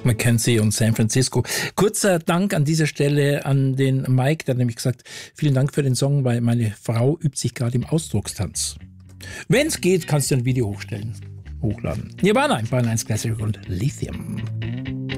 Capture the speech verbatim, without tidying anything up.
Mackenzie und San Francisco. Kurzer Dank an dieser Stelle an den Mike, der hat nämlich gesagt, vielen Dank für den Song, weil meine Frau übt sich gerade im Ausdruckstanz. Wenn es geht, kannst du ein Video hochstellen, hochladen. Nirvana, Bayern eins Classic und Lithium.